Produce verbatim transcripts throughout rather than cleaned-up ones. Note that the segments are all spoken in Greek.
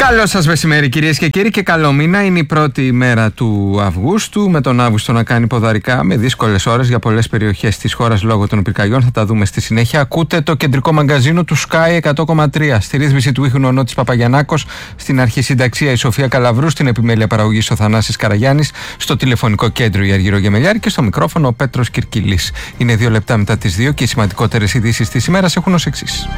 Καλό σας μεσημέρι κυρίες και κύριοι και καλό μήνα. Είναι η πρώτη μέρα του Αυγούστου, με τον Αύγουστο να κάνει ποδαρικά με δύσκολες ώρες για πολλές περιοχές της χώρας λόγω των πυρκαγιών. Θα τα δούμε στη συνέχεια. Ακούτε το κεντρικό μαγκαζίνο του Sky εκατό κόμμα τρία. Στη ρύθμιση του ήχου Νονότης Παπαγιαννάκος, στην αρχισυνταξία η Σοφία Καλαβρού, στην επιμέλεια παραγωγής ο Θανάσης Καραγιάννης, στο τηλεφωνικό κέντρο η Αργυρό Γεμελιάρη και στο μικρόφωνο ο Πέτρος Κυρκυλής. Είναι δύο λεπτά μετά τις δύο και οι σημαντικότερες ειδήσεις της ημέρας έχουν ως εξής.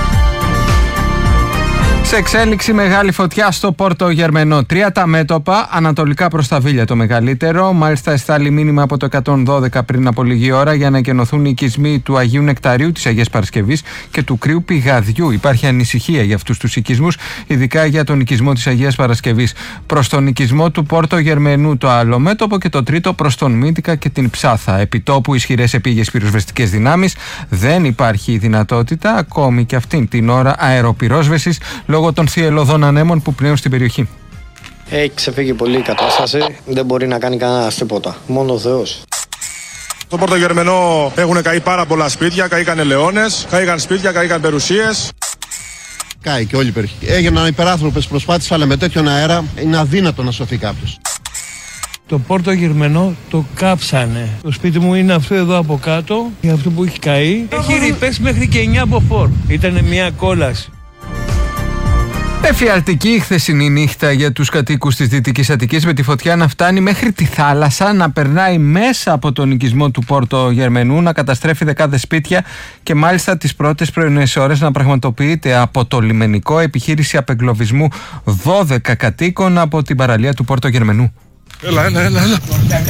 Σε εξέλιξη μεγάλη φωτιά στο Πόρτο Γερμενό. Τρία τα μέτωπα, ανατολικά προς τα Βίλια το μεγαλύτερο. Μάλιστα, εστάλει μήνυμα από το εκατόν δώδεκα πριν από λίγη ώρα για να εκενωθούν οι οικισμοί του Αγίου Νεκταρίου της Αγίας Παρασκευής και του Κρύου Πηγαδιού. Υπάρχει ανησυχία για αυτούς τους οικισμούς, ειδικά για τον οικισμό της Αγίας Παρασκευής. Προς τον οικισμό του Πόρτο Γερμενού το άλλο μέτωπο και το τρίτο προς τον Μύτικα και την Ψάθα. Επιτόπου ισχυρές επίγειες πυροσβεστικές δυνάμεις. Δεν υπάρχει δυνατότητα ακόμη και αυτήν την ώρα αεροπυρόσβεσης λόγω των θυελλωδών ανέμων που πνέουν στην περιοχή. Έχει ξεφύγει πολύ η κατάσταση. Δεν μπορεί να κάνει κανένα τίποτα. Μόνο ο Θεός. Στο Πόρτο Γερμενό έχουν καεί πάρα πολλά σπίτια, καήκαν ελαιώνες, καήκαν σπίτια, καήκαν περιουσίες. Κάει και όλη η περιοχή. Έγιναν υπεράνθρωπες προσπάθειες, αλλά με τέτοιον αέρα είναι αδύνατο να σωθεί κάποιος. Το Πόρτο Γερμενό το κάψανε. Το σπίτι μου είναι αυτό εδώ από κάτω, και αυτό που έχει καεί. Έχει ρηπές μέχρι και εννιά μποφόρ. Ήταν μια κόλαση. Εφιαλτική η χθεσινή νύχτα για τους κατοίκους της Δυτικής Αττικής, με τη φωτιά να φτάνει μέχρι τη θάλασσα, να περνάει μέσα από τον οικισμό του Πόρτο Γερμενού, να καταστρέφει δεκάδες σπίτια και μάλιστα τις πρώτες πρωινές ώρες να πραγματοποιείται από το λιμενικό επιχείρηση απεγκλωβισμού δώδεκα κατοίκων από την παραλία του Πόρτο Γερμενού. Έλα, έλα, έλα, έλα.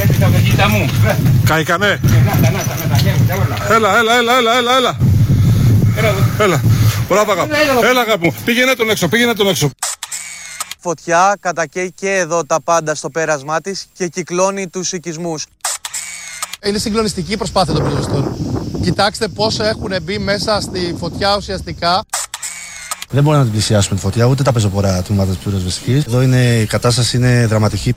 Καήκανε. Έλα, έλα, έλα, έλα, έλα, έλα. Έλα, μπράβο αγάπη. Έλα αγάπη μου, πήγαινε τον έξω, πήγαινε τον έξω. Φωτιά κατακαίει και εδώ τα πάντα στο πέρασμά της και κυκλώνει τους οικισμούς. Είναι συγκλονιστική η προσπάθεια των πυροσβεστών. Κοιτάξτε πόσο έχουν μπει μέσα στη φωτιά ουσιαστικά. Δεν μπορούμε να την πλησιάσουμε τη φωτιά, ούτε τα πεζοπορά τμήματα της πυροσβεστικής. Εδώ είναι, η κατάσταση είναι δραματική.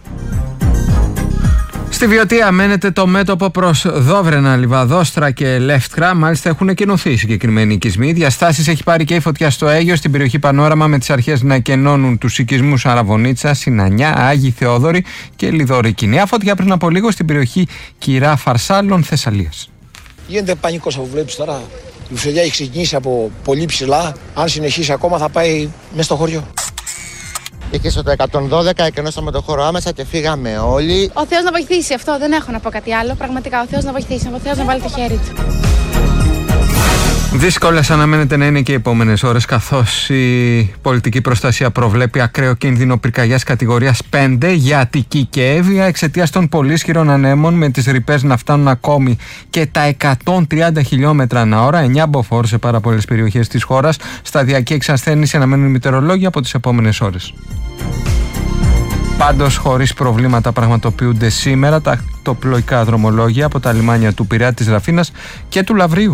Στη Βιωτία μένεται το μέτωπο προς Δόβρενα, Λιβαδόστρα και Λεύτκρα. Μάλιστα έχουν εκενωθεί συγκεκριμένοι οικισμοί. Διαστάσεις έχει πάρει και η φωτιά στο Αίγιο, στην περιοχή Πανόραμα, με τις αρχές να εκενώνουν τους οικισμούς Αραβωνίτσα, Συνανιά, Άγιοι Θεόδωροι και Λιδωρική. Νέα φωτιά πριν από λίγο στην περιοχή Κυρά Φαρσάλων, Θεσσαλίας. Γίνεται πανικός αφού βλέπεις τώρα. Η φωτιά έχει ξεκινήσει από πολύ ψηλά. Αν συνεχίσει ακόμα θα πάει μέσα στο χωριό. Και στο εκατόν δώδεκα εκενώσαμε το χώρο άμεσα και φύγαμε όλοι. Ο Θεός να βοηθήσει, αυτό δεν έχω να πω κάτι άλλο. Πραγματικά ο Θεός να βοηθήσει, ο Θεός να βάλει το χέρι του. Δύσκολες αναμένεται να είναι και οι επόμενες ώρες, καθώς η πολιτική προστασία προβλέπει ακραίο κίνδυνο πυρκαγιάς κατηγορίας πέντε για Αττική και Εύβοια εξαιτίας των πολύ ισχυρών ανέμων, με τις ρηπές να φτάνουν ακόμη και τα εκατόν τριάντα χιλιόμετρα ανά ώρα, εννιά μποφόρ σε πάρα πολλές περιοχές της χώρας. Σταδιακή εξασθένηση αναμένουν οι μητεωρολόγοι από τις επόμενες ώρες. Πάντως, χωρίς προβλήματα πραγματοποιούνται σήμερα τα τοπλοϊκά δρομολόγια από τα λιμάνια του Πειραιά, της Ραφίνας και του Λαβρίου.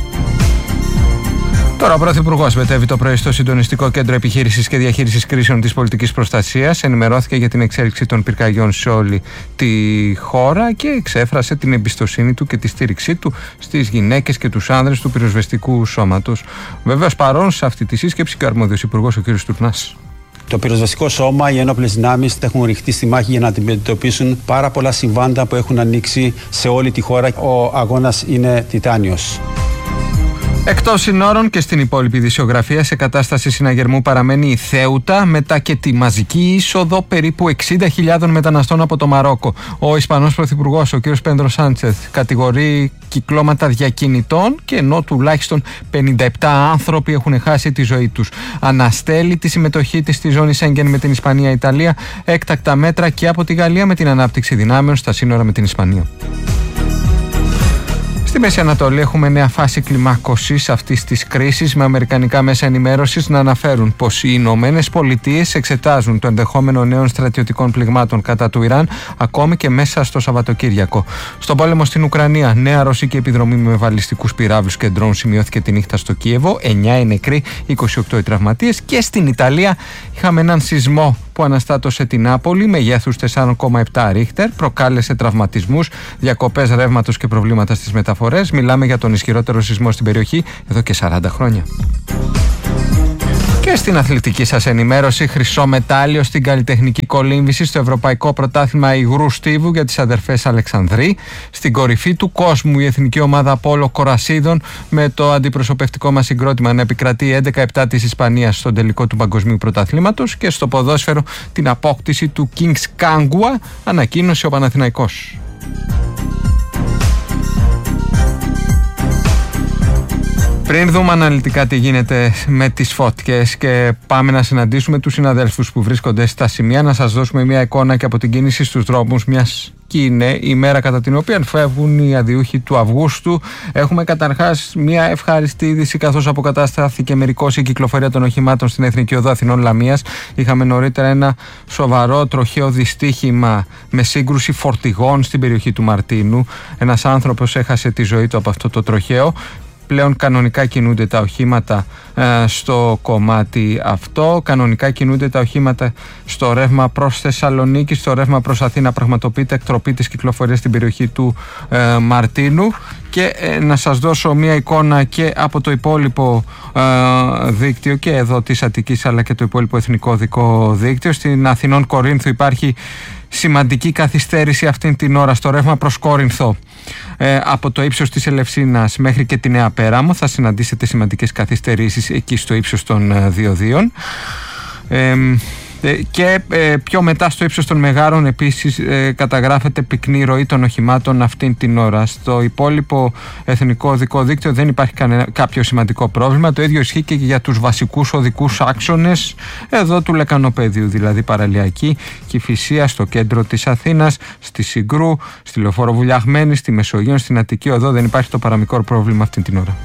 Τώρα, ο Πρωθυπουργός μετέβη το πρωί στο Συντονιστικό Κέντρο Επιχείρησης και Διαχείρισης Κρίσεων της Πολιτικής Προστασίας. Ενημερώθηκε για την εξέλιξη των πυρκαγιών σε όλη τη χώρα και εξέφρασε την εμπιστοσύνη του και τη στήριξή του στις γυναίκες και τους άνδρες του πυροσβεστικού σώματος. Βεβαίως, παρόν σε αυτή τη σύσκεψη και ο αρμόδιος υπουργός, ο κ. Τουρνάς. Το πυροσβεστικό σώμα, οι ενόπλες δυνάμεις έχουν ρηχτεί στη μάχη για να αντιμετωπίσουν πάρα πολλά συμβάντα που έχουν ανοίξει σε όλη τη χώρα. Ο αγώνας είναι τιτάνιος. Εκτός συνόρων και στην υπόλοιπη δισιογραφία, σε κατάσταση συναγερμού παραμένει η Θέουτα μετά και τη μαζική είσοδο περίπου εξήντα χιλιάδων μεταναστών από το Μαρόκο. Ο Ισπανός Πρωθυπουργός, ο κ. Πέντρο Σάντσεθ, κατηγορεί κυκλώματα διακινητών και ενώ τουλάχιστον πενήντα επτά άνθρωποι έχουν χάσει τη ζωή τους. Αναστέλει τη συμμετοχή της στη ζώνη Σέγγεν με την Ισπανία-Ιταλία, έκτακτα μέτρα και από τη Γαλλία με την ανάπτυξη δυνάμεων στα σύνορα με την Ισπανία. Στη Μέση Ανατολή έχουμε νέα φάση κλιμάκωσης αυτής της κρίσης, με αμερικανικά μέσα ενημέρωσης να αναφέρουν πως οι Ηνωμένες Πολιτείες εξετάζουν το ενδεχόμενο νέων στρατιωτικών πληγμάτων κατά του Ιράν ακόμη και μέσα στο Σαββατοκύριακο. Στον πόλεμο στην Ουκρανία, νέα ρωσική επιδρομή με βαλιστικούς πυράβλους και ντρόουν σημειώθηκε τη νύχτα στο Κίεβο, εννιά οι νεκροί, είκοσι οκτώ οι τραυματίες, και στην Ιταλία είχαμε έναν σεισμό που αναστάτωσε την Νάπολη μεγέθους τέσσερα κόμμα επτά ρίχτερ, προκάλεσε τραυματισμούς, διακοπές ρεύματος και προβλήματα στις μεταφορές. Μιλάμε για τον ισχυρότερο σεισμό στην περιοχή εδώ και σαράντα χρόνια. Και στην αθλητική σας ενημέρωση, χρυσό μετάλλιο στην καλλιτεχνική κολύμβηση στο Ευρωπαϊκό Πρωτάθλημα Υγρού Στίβου για τις αδερφές Αλεξανδρή. Στην κορυφή του κόσμου η εθνική ομάδα Πόλο Κορασίδων, με το αντιπροσωπευτικό μας συγκρότημα να επικρατεί έντεκα επτά της Ισπανίας στον τελικό του Παγκοσμίου Πρωταθλήματος. Και στο ποδόσφαιρο την απόκτηση του Kings Kangwa ανακοίνωσε ο Παναθηναϊκός. Πριν δούμε αναλυτικά τι γίνεται με τις φωτιές και πάμε να συναντήσουμε τους συναδέλφους που βρίσκονται στα σημεία, να σας δώσουμε μια εικόνα και από την κίνηση στους δρόμους, μιας και είναι η μέρα κατά την οποία φεύγουν οι αδιούχοι του Αυγούστου. Έχουμε καταρχάς μια ευχάριστη είδηση, καθώς αποκαταστάθηκε μερικώς η κυκλοφορία των οχημάτων στην Εθνική Οδό Αθηνών Λαμίας. Είχαμε νωρίτερα ένα σοβαρό τροχαίο δυστύχημα με σύγκρουση φορτηγών στην περιοχή του Μαρτίνου. Ένας άνθρωπος έχασε τη ζωή του από αυτό το τροχαίο. Πλέον κανονικά κινούνται τα οχήματα ε, στο κομμάτι αυτό. Κανονικά κινούνται τα οχήματα στο ρεύμα προς Θεσσαλονίκη, στο ρεύμα προς Αθήνα. Πραγματοποιείται εκτροπή της κυκλοφορίας στην περιοχή του ε, Μαρτίνου. Και ε, να σας δώσω μια εικόνα και από το υπόλοιπο ε, δίκτυο και εδώ της Αττικής, αλλά και το υπόλοιπο εθνικό οδικό δίκτυο. Στην Αθηνών Κορίνθου υπάρχει σημαντική καθυστέρηση αυτήν την ώρα στο ρεύμα προς Κόρινθο. Ε, από το ύψος της Ελευσίνας μέχρι και τη Νέα Πέραμο θα συναντήσετε σημαντικές καθυστερήσεις εκεί στο ύψος των ε, διοδίων. Ε, και ε, πιο μετά στο ύψος των Μεγάρων επίσης ε, καταγράφεται πυκνή ροή των οχημάτων αυτήν την ώρα. Στο υπόλοιπο εθνικό οδικό δίκτυο δεν υπάρχει κανένα, κάποιο σημαντικό πρόβλημα. Το ίδιο ισχύει και για τους βασικούς οδικούς άξονες εδώ του Λεκανοπέδιου, δηλαδή Παραλιακή, Κηφισία, στο κέντρο της Αθήνας, στη Συγκρού, στη Λεωφόρο Βουλιαγμένη, στη Μεσογείο, στην Αττική Οδό. Δεν υπάρχει το παραμικρό πρόβλημα αυτήν την ώρα.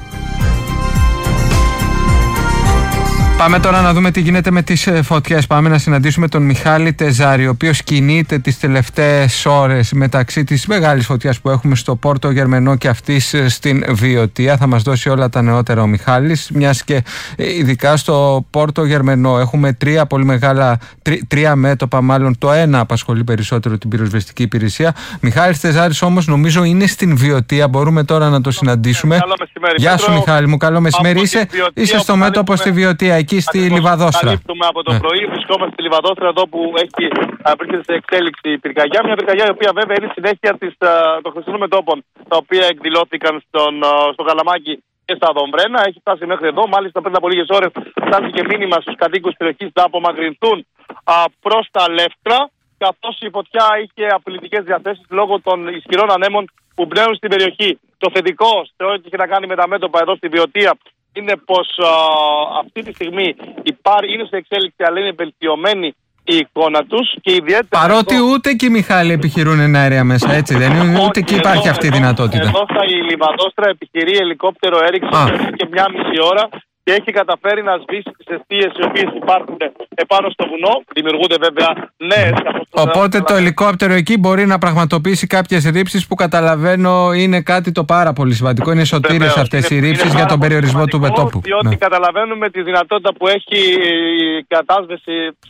Πάμε τώρα να δούμε τι γίνεται με τις φωτιές. Πάμε να συναντήσουμε τον Μιχάλη Τεζάρη, ο οποίος κινείται τις τελευταίες ώρες μεταξύ της μεγάλης φωτιάς που έχουμε στο Πόρτο Γερμενό και αυτής στην Βιωτία. Θα μας δώσει όλα τα νεότερα ο Μιχάλης, μιας και ειδικά στο Πόρτο Γερμενό έχουμε τρία πολύ μεγάλα, τρι, τρία μέτωπα μάλλον. Το ένα απασχολεί περισσότερο την πυροσβεστική υπηρεσία. Μιχάλης Τεζάρης όμως νομίζω είναι στην Βιωτία. Μπορούμε τώρα να το συναντήσουμε. Γεια σου Μιχάλη μου, καλό μεσημέρι. Είσαι, είσαι στο μέτωπο στη Βιωτία, εκεί στη Λιβαδόστρα. Καλύπτουμε από το ναι. πρωί, βρισκόμαστε στη Λιβαδόστρα, εδώ που έχει, βρίσκεται σε εξέλιξη η πυρκαγιά. Μια πυρκαγιά η οποία βέβαια είναι συνέχεια της, των χρυσών μετώπων, τα οποία εκδηλώθηκαν στον, στο Καλαμάκι και στα Δομβρένα. Έχει φτάσει μέχρι εδώ. Μάλιστα πριν από λίγες ώρες φτάθηκε μήνυμα στους κατοίκους της περιοχής να απομακρυνθούν προς τα Λεύτρα, καθώς η φωτιά είχε απειλητικές διαθέσεις λόγω των ισχυρών ανέμων που μπνέουν στην περιοχή. Το θετικό σε ό,τι είχε να κάνει με τα μέτωπα εδώ στη Βιωτία είναι πως α, αυτή τη στιγμή υπάρχει, είναι σε εξέλιξη, αλλά είναι βελτιωμένη η εικόνα τους και ιδιαίτερα... Παρότι εδώ, ούτε και οι Μιχάλη επιχειρούν ένα αέρια μέσα, έτσι δεν είναι, ούτε και υπάρχει αυτή η δυνατότητα. Εδώ στα η Λιβαδόστρα επιχειρεί ελικόπτερο έριξε και μια μισή ώρα και έχει καταφέρει να σβήσει τις αιστείες οι οποίες υπάρχουν επάνω στο βουνό. Δημιουργούνται βέβαια νέες. Οπότε το ελικόπτερο εκεί μπορεί να πραγματοποιήσει κάποιες ρήψεις που καταλαβαίνω είναι κάτι το πάρα πολύ σημαντικό. Είναι σωτήρες αυτές οι ρήψεις για τον περιορισμό του μετώπου. Διότι ναι. καταλαβαίνουμε τη δυνατότητα που έχει η κατάσταση,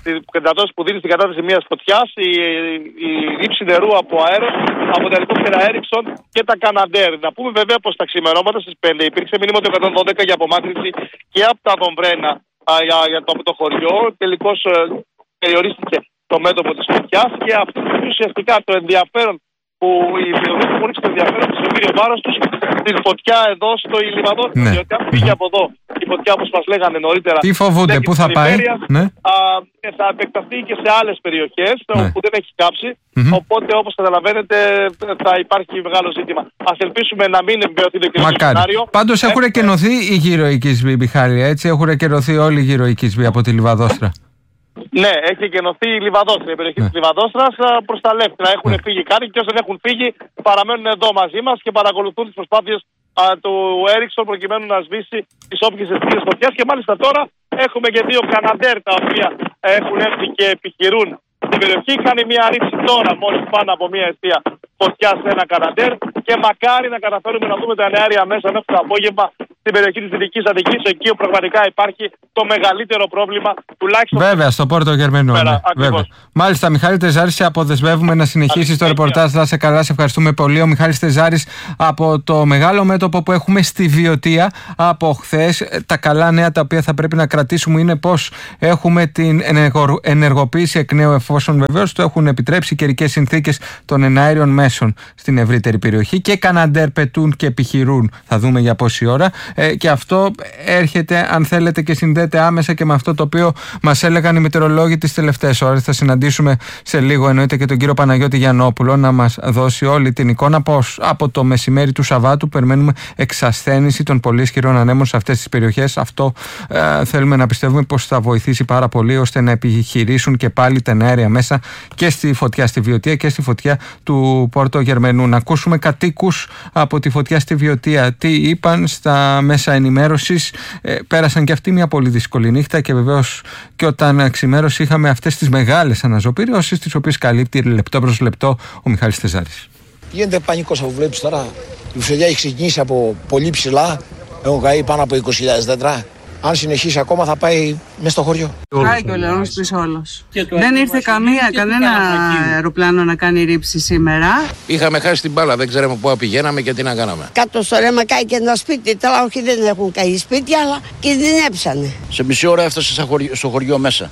που δίνει στην κατάσταση μιας φωτιάς, η, η ρήψη νερού από αέρος, από τα ελικόπτερα Έριξον και τα Καναντέρ. Να πούμε βέβαια πως τα ξημερώματα στις πέντε υπήρξε μήνυμα του εκατόν δώδεκα για απομάκρυνση και από τα Δομβρένα α, για, για το, το χωριό. Τελικώς ε, περιορίστηκε το μέτωπο της φωτιάς και αυτό ουσιαστικά το ενδιαφέρον που οι βιολογικοί έχουν ρίξει το ενδιαφέρον στο κύριο βάρος τους στην φωτιά εδώ στο Λιβαδόστρα. Ναι. Διότι αν φύγει από εδώ η φωτιά, όπως μας λέγανε νωρίτερα, τι φοβούνται, πού θα πάει, ναι. α, θα επεκταθεί και σε άλλες περιοχές ναι. όπου δεν έχει κάψει. Mm-hmm. Οπότε, όπως καταλαβαίνετε, θα υπάρχει μεγάλο ζήτημα. Ας ελπίσουμε να μην εμπεωθεί το κοινό σενάριο. Πάντως έχουν εκενωθεί οι γυροοικισμοί, Μιχάλη, έτσι. Έχουν εκενωθεί όλοι οι γυροοικισμοί από τη Λιβαδόστρα. Ναι, έχει εκενωθεί η Λιβαδόστρα, η περιοχή ναι. της Λιβαδόστρας προς τα Λεύτρα. Έχουν ναι. φύγει κάτι και όσοι δεν έχουν φύγει παραμένουν εδώ μαζί μας και παρακολουθούν τις προσπάθειες α, του Έριξον προκειμένου να σβήσει τις όποιες αιστείες φωτιάς. Και μάλιστα τώρα έχουμε και δύο Καναντέρ τα οποία έχουν έρθει και επιχειρούν στην περιοχή. Κάνει μια ρήψη τώρα μόλις πάνω από μια αιστεία φωτιά σε ένα Καναντέρ και μακάρι να καταφέρουμε να δούμε τα εναέρια μέσα μέχρι το απόγευμα στην περιοχή της Δυτικής Αττικής, εκεί όπου πραγματικά υπάρχει το μεγαλύτερο πρόβλημα, τουλάχιστον. Βέβαια, στο Πόρτο Γερμενό. Ναι, βέβαια. Μάλιστα, Μιχάλη Τεζάρης, σε αποδεσμεύουμε να συνεχίσεις το ρεπορτάζ. Θα σε καλά, σε ευχαριστούμε πολύ. Ο Μιχάλης Τεζάρης από το μεγάλο μέτωπο που έχουμε στη Βιωτία από χθες. Τα καλά νέα τα οποία θα πρέπει να κρατήσουμε είναι πως έχουμε την ενεργοποίηση εκ νέου, εφόσον βεβαίως το έχουν επιτρέψει οι καιρικές συνθήκες των εναέριων μέσων στην ευρύτερη περιοχή, και Καναντέρ πετούν και επιχειρούν. Θα δούμε για πόση ώρα. Ε, και αυτό έρχεται, αν θέλετε, και συνδέεται άμεσα και με αυτό το οποίο μας έλεγαν οι μετεωρολόγοι τις τελευταίες ώρες. Θα συναντήσουμε σε λίγο, εννοείται, και τον κύριο Παναγιώτη Γιαννόπουλο να μας δώσει όλη την εικόνα πως από το μεσημέρι του Σαββάτου περιμένουμε εξασθένηση των πολύ ισχυρών ανέμων σε αυτές τις περιοχές. Αυτό ε, θέλουμε να πιστεύουμε πως θα βοηθήσει πάρα πολύ ώστε να επιχειρήσουν και πάλι τα εναέρια μέσα και στη φωτιά στη Βιωτία και στη φωτιά του Πόρτο Γερμενού. Να ακούσουμε κατοίκους από τη φωτιά στη Βιωτία τι είπαν στα μέσα ενημέρωσης. Ε, πέρασαν και αυτοί μια πολύ δύσκολη νύχτα και βεβαίως και όταν ξημέρωσε είχαμε αυτές τις μεγάλες αναζωπήριωσεις, τις οποίες καλύπτει λεπτό προς λεπτό ο Μιχάλης Τεζάρης. Γίνεται πανικός αφού βλέπεις τώρα. Η φωτιά έχει ξεκινήσει από πολύ ψηλά. Έχουν καεί πάνω από είκοσι χιλιάδες δέντρα. Αν συνεχίσει ακόμα θα πάει μέσα στο χωριό. Πάει και ο λαός της όλος. Δεν ήρθε καμία, κανένα αεροπλάνο να κάνει ρήψη σήμερα. Είχαμε χάσει την μπάλα, δεν ξέραμε πού πηγαίναμε και τι να κάναμε. Κάτω στο ρέμα κάει και ένα σπίτι. Τώρα όχι, δεν έχουν καεί σπίτια, αλλά κινδυνέψανε. Σε μισή ώρα έφτασε στο χωριό μέσα.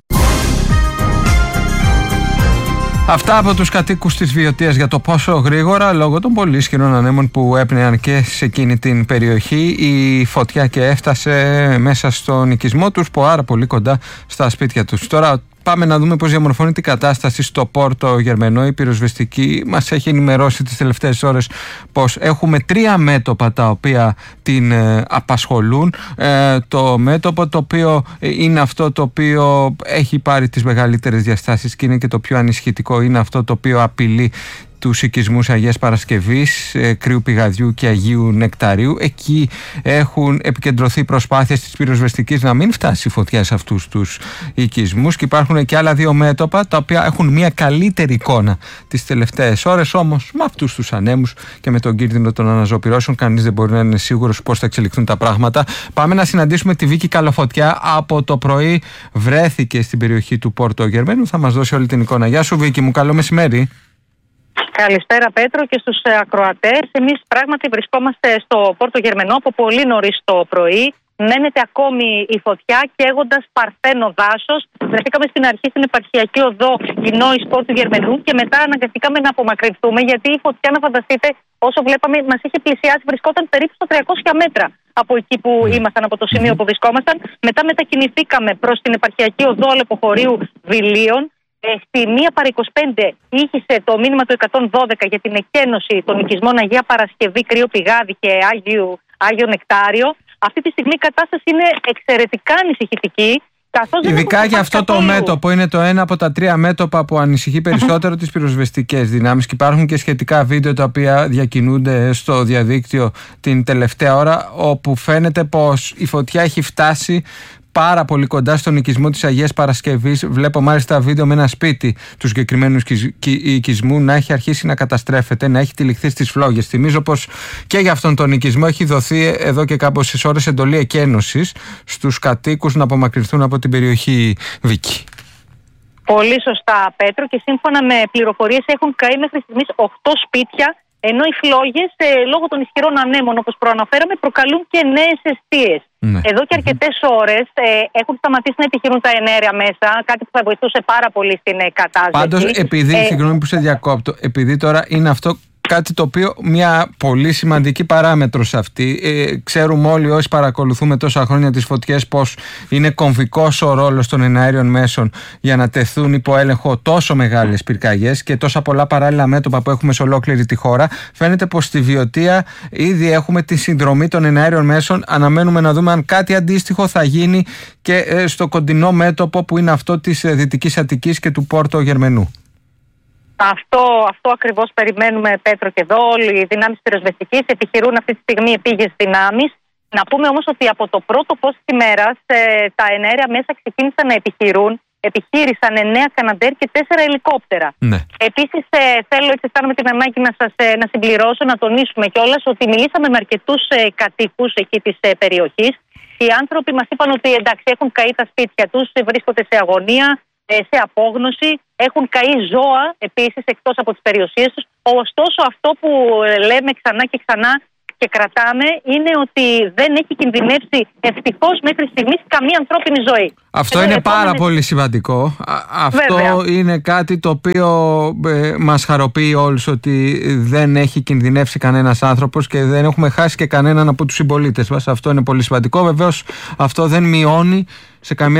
Αυτά από τους κατοίκους της Βιωτίας για το πόσο γρήγορα, λόγω των πολύ ισχυρών ανέμων που έπνεαν και σε εκείνη την περιοχή, η φωτιά και έφτασε μέσα στον οικισμό τους, πάρα πολύ κοντά στα σπίτια τους. Τώρα πάμε να δούμε πώς διαμορφώνει την κατάσταση στο Πόρτο Γερμενό. Η πυροσβεστική μας έχει ενημερώσει τις τελευταίες ώρες πως έχουμε τρία μέτωπα τα οποία την ε, απασχολούν. Ε, το μέτωπο το οποίο είναι αυτό το οποίο έχει πάρει τις μεγαλύτερες διαστάσεις και είναι και το πιο ανησυχητικό, είναι αυτό το οποίο απειλεί τους οικισμούς Αγίας Παρασκευής, Κρύου Πηγαδιού και Αγίου Νεκταρίου. Εκεί έχουν επικεντρωθεί προσπάθειες της πυροσβεστικής να μην φτάσει η φωτιά σε αυτούς τους οικισμούς, και υπάρχουν και άλλα δύο μέτωπα τα οποία έχουν μια καλύτερη εικόνα τις τελευταίες ώρες. Όμως με αυτούς τους ανέμους και με τον κίνδυνο των αναζωπυρώσεων κανείς δεν μπορεί να είναι σίγουρος πώς θα εξελιχθούν τα πράγματα. Πάμε να συναντήσουμε τη Βίκη Καλοφωτιά. Από το πρωί βρέθηκε στην περιοχή του Πόρτο Γερμενού, θα μας δώσει όλη την εικόνα. Γεια σου Βίκη μου, καλό μεσημέρι. Καλησπέρα Πέτρο και στους ακροατές. Εμείς πράγματι βρισκόμαστε στο Πόρτο Γερμενό από πολύ νωρίς το πρωί. Μένεται ακόμη η φωτιά καίγοντας παρθένο δάσος. Βρεθήκαμε στην αρχή στην επαρχιακή οδό Ινόης Πόρτου Γερμενού και μετά αναγκαστήκαμε να απομακρυνθούμε, γιατί η φωτιά, να φανταστείτε, όσο βλέπαμε, μας είχε πλησιάσει, βρισκόταν περίπου στα τριακόσια μέτρα από εκεί που ήμασταν, από το σημείο που βρισκόμασταν. Μετά μετακινηθήκαμε προς την επαρχιακή οδό Λεποχωρίου Βιλίων. Στη μία παρά είκοσι πέντε ήχησε το μήνυμα του εκατόν δώδεκα για την εκένωση των οικισμών Αγία Παρασκευή, Κρύο Πηγάδι και Άγιο, Άγιο Νεκτάριο. Αυτή τη στιγμή η κατάσταση είναι εξαιρετικά ανησυχητική. Ειδικά για αυτό το μέτωπο, είναι το ένα από τα τρία μέτωπα που ανησυχεί περισσότερο τις πυροσβεστικές δυνάμεις, και υπάρχουν και σχετικά βίντεο τα οποία διακινούνται στο διαδίκτυο την τελευταία ώρα, όπου φαίνεται πως η φωτιά έχει φτάσει πάρα πολύ κοντά στον οικισμό της Αγίας Παρασκευής. Βλέπω μάλιστα βίντεο με ένα σπίτι του συγκεκριμένου οικισμού να έχει αρχίσει να καταστρέφεται, να έχει τυλιχθεί στις φλόγες. Θυμίζω πως και για αυτόν τον οικισμό έχει δοθεί εδώ και κάποιες ώρες εντολή εκένωσης στους κατοίκους να απομακρυνθούν από την περιοχή, Βίκη. Πολύ σωστά Πέτρο, και σύμφωνα με πληροφορίες έχουν καεί μέχρι στιγμής οκτώ σπίτια, ενώ οι φλόγες ε, λόγω των ισχυρών ανέμων, όπως προαναφέραμε, προκαλούν και νέες εστίες. Ναι. Εδώ και αρκετές ώρες ε, έχουν σταματήσει να επιχειρούν τα εναέρια μέσα, κάτι που θα βοηθούσε πάρα πολύ στην ε, κατάσταση. Πάντως, επειδή, ε, συγγνώμη που σε διακόπτω, επειδή τώρα είναι αυτό κάτι το οποίο μια πολύ σημαντική παράμετρος αυτή. Ε, ξέρουμε όλοι όσοι παρακολουθούμε τόσα χρόνια τις φωτιές πως είναι κομβικός ο ρόλος των εναέριων μέσων για να τεθούν υπό έλεγχο τόσο μεγάλες πυρκαγιές και τόσα πολλά παράλληλα μέτωπα που έχουμε σε ολόκληρη τη χώρα. Φαίνεται πως στη Βιωτία ήδη έχουμε τη συνδρομή των εναέριων μέσων. Αναμένουμε να δούμε αν κάτι αντίστοιχο θα γίνει και ε, στο κοντινό μέτωπο που είναι αυτό της ε, Δυτικής Αττικής και του Πόρτο Γερμενού. Αυτό, αυτό ακριβώς περιμένουμε, Πέτρο, και εδώ. Όλοι οι δυνάμεις πυροσβεστικής επιχειρούν αυτή τη στιγμή επίγειες δυνάμεις. Να πούμε όμως ότι από το πρώτο φως της ημέρας ε, τα εναέρια μέσα ξεκίνησαν να επιχειρούν. Επιχείρησαν εννέα Καναντέρ και τέσσερα ελικόπτερα. Ναι. Επίσης, ε, θέλω, έτσι αισθάνομαι την ανάγκη να σας ε, να συμπληρώσω, να τονίσουμε κιόλας ότι μιλήσαμε με αρκετούς ε, κατοίκους εκεί της ε, περιοχής. Οι άνθρωποι μας είπαν ότι εντάξει, έχουν καεί τα σπίτια τους, βρίσκονται σε αγωνία, σε απόγνωση, έχουν καεί ζώα επίσης εκτός από τις περιουσίες τους. Ωστόσο, αυτό που λέμε ξανά και ξανά και κρατάμε είναι ότι δεν έχει κινδυνεύσει ευτυχώς μέχρι στιγμής καμία ανθρώπινη ζωή. Αυτό Εδώ είναι επόμενες... πάρα πολύ σημαντικό. Αυτό Βέβαια. είναι κάτι το οποίο ε, μας χαροποιεί όλους, ότι δεν έχει κινδυνεύσει κανένας άνθρωπος και δεν έχουμε χάσει και κανέναν από τους συμπολίτες μας. Αυτό είναι πολύ σημαντικό. Βεβαίως αυτό δεν μειώνει σε καμία